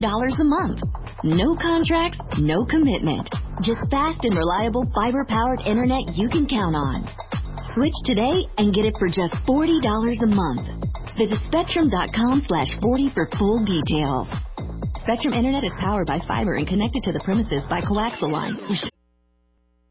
a month. No contracts, no commitment. Just fast and reliable fiber-powered internet you can count on. Switch today and get it for just $40 a month. Visit Spectrum.com/40 for full details. Spectrum Internet is powered by fiber and connected to the premises by coaxial lines.